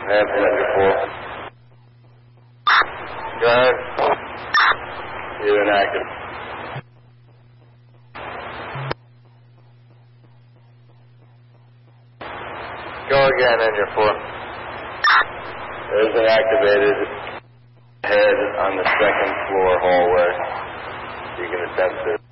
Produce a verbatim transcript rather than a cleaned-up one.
Implement your four. Drive. You're inactive. Go again in your four. There's an activated head on the second floor hallway. You can attempt to